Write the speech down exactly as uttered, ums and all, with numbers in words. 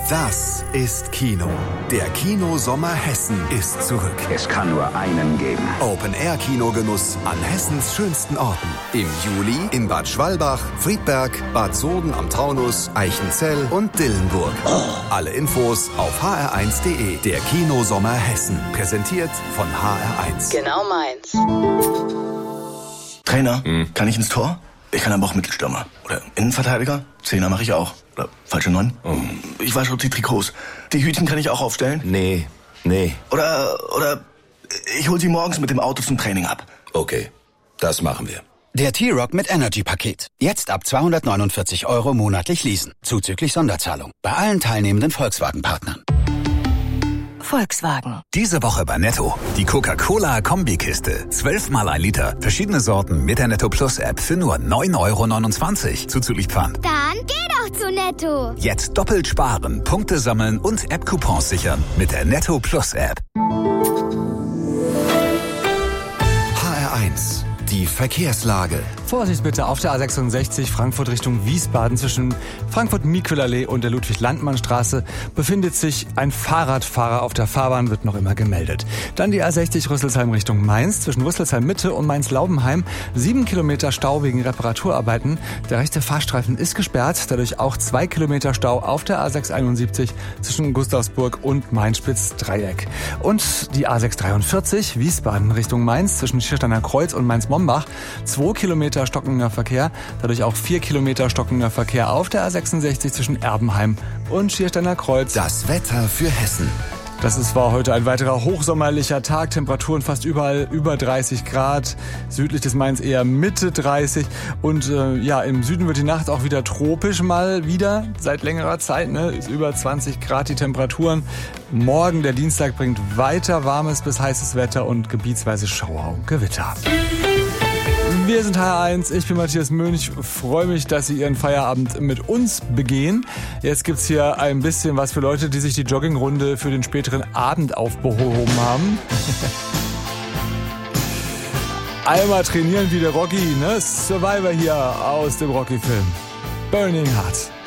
Das ist Kino. Der Kinosommer Hessen ist zurück. Es kann nur einen geben. Open-Air-Kinogenuss an Hessens schönsten Orten. Im Juli in Bad Schwalbach, Friedberg, Bad Soden am Taunus, Eichenzell und Dillenburg. Oh. Alle Infos auf h r eins punkt d e. Der Kinosommer Hessen. Präsentiert von H R eins. Genau meins. Trainer, hm. kann ich ins Tor? Ich kann aber auch Mittelstürmer. Oder Innenverteidiger. Zehner mache ich auch. Oder falsche Neun. Oh. Ich wasche die Trikots. Die Hütchen kann ich auch aufstellen. Nee, nee. Oder, oder ich hol sie morgens mit dem Auto zum Training ab. Okay, das machen wir. Der T-Rock mit Energy-Paket. Jetzt ab zweihundertneunundvierzig Euro monatlich leasen. Zuzüglich Sonderzahlung. Bei allen teilnehmenden Volkswagen-Partnern. Volkswagen. Diese Woche bei Netto. Die Coca-Cola-Kombikiste. Zwölfmal ein Liter. Verschiedene Sorten mit der Netto Plus App für nur neun Euro neunundzwanzig. Zuzüglich Pfand. Dann geh doch zu Netto. Jetzt doppelt sparen, Punkte sammeln und App-Coupons sichern mit der Netto Plus App. H R eins. Die Verkehrslage. Vorsicht bitte auf der A sechsundsechzig Frankfurt Richtung Wiesbaden zwischen Frankfurt-Miquelallee und der Ludwig-Landmann-Straße befindet sich ein Fahrradfahrer auf der Fahrbahn, wird noch immer gemeldet. Dann die A sechzig Rüsselsheim Richtung Mainz zwischen Rüsselsheim Mitte und Mainz-Laubenheim. Sieben Kilometer Stau wegen Reparaturarbeiten. Der rechte Fahrstreifen ist gesperrt, dadurch auch zwei Kilometer Stau auf der A sechshunderteinundsiebzig zwischen Gustavsburg und Mainz-Spitz-Dreieck. Und die A sechshundertdreiundvierzig Wiesbaden Richtung Mainz zwischen Schiersteiner Kreuz und Mainz-Mombach. Zwei Kilometer stockender Verkehr, dadurch auch vier Kilometer stockender Verkehr auf der A sechsundsechzig zwischen Erbenheim und Schiersteiner Kreuz. Das Wetter für Hessen. Das ist, war heute ein weiterer hochsommerlicher Tag. Temperaturen fast überall über dreißig Grad. Südlich des Mainz eher Mitte dreißig. Und äh, ja, im Süden wird die Nacht auch wieder tropisch mal wieder. Seit längerer Zeit, ne, ist über zwanzig Grad die Temperaturen. Morgen, der Dienstag, bringt weiter warmes bis heißes Wetter und gebietsweise Schauer und Gewitter. Wir sind H R eins, ich bin Matthias Mönch, freue mich, dass Sie Ihren Feierabend mit uns begehen. Jetzt gibt's hier ein bisschen was für Leute, die sich die Joggingrunde für den späteren Abend aufgehoben haben. Einmal trainieren wie der Rocky, ne? Survivor hier aus dem Rocky-Film. Burning Heart.